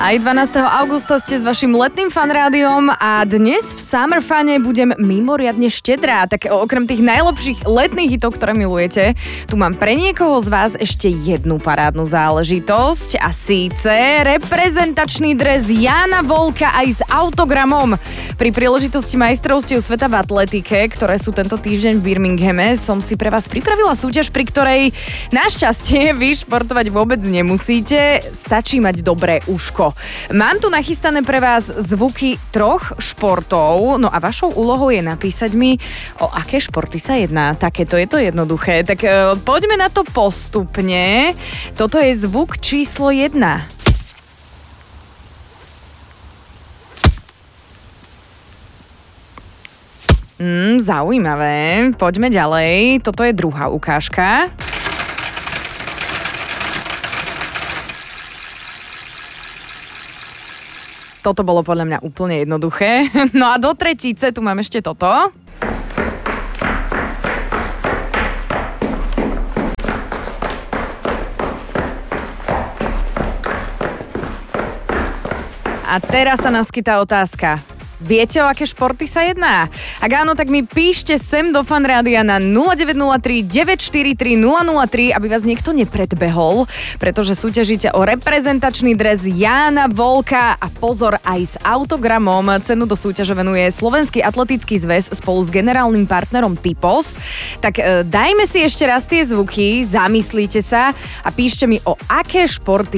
Aj 12. augusta ste s vašim letným fanrádiom a dnes v Summer Fune budem mimoriadne štedrá. Tak okrem tých najlepších letných hitov, ktoré milujete, tu mám pre niekoho z vás ešte jednu parádnu záležitosť a síce reprezentačný dres Jána Volka aj s autogramom. Pri príležitosti majstrovstiev sveta v atletike, ktoré sú tento týždeň v Birminghame, som si pre vás pripravila súťaž, pri ktorej našťastie vy športovať vôbec nemusíte, stačí mať dobré uško. Mám tu nachystané pre vás zvuky 3 športov, no a vašou úlohou je napísať mi, o aké športy sa jedná. Takéto je to jednoduché. Tak poďme na to postupne. Toto je zvuk číslo 1. Zaujímavé. Poďme ďalej. Toto je druhá ukážka. Toto bolo podľa mňa úplne jednoduché. No a do tretíce tu mám ešte toto. A teraz sa naskytá otázka. Viete, o aké športy sa jedná? Ak áno, tak mi píšte sem do Fanrádia na 0903 943 003, aby vás niekto nepredbehol, pretože súťažíte o reprezentačný dres Jána Volka a pozor, aj s autogramom. Cenu do súťaže venuje Slovenský atletický zväz spolu s generálnym partnerom Typos. Tak dajme si ešte raz tie zvuky, zamyslite sa a píšte mi, o aké športy